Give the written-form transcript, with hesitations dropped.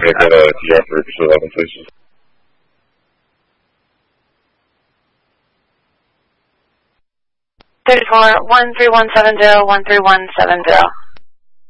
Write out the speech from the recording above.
Make that a DR for Pursuit 11, please. 34-13-170-13170.